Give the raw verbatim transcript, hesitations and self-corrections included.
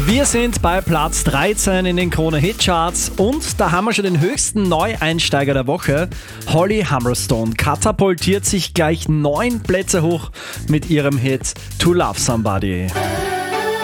Wir sind bei Platz dreizehn in den Krone-Hit-Charts und da haben wir schon den höchsten Neueinsteiger der Woche. Holly Humberstone katapultiert sich gleich neun Plätze hoch mit ihrem Hit To Love Somebody.